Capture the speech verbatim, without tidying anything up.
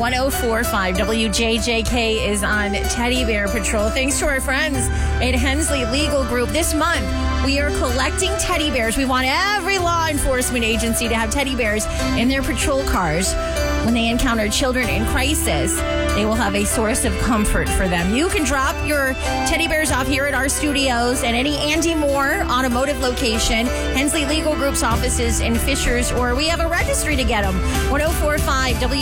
one oh four point five W J J K is on Teddy Bear Patrol. Thanks to our friends at Hensley Legal Group. This month, we are collecting teddy bears. We want every law enforcement agency to have teddy bears in their patrol cars. When they encounter children in crisis, they will have a source of comfort for them. You can drop your teddy bears off here at our studios at any Andy Moore automotive location, Hensley Legal Group's offices in Fishers, or we have a registry to get them. one oh four point five W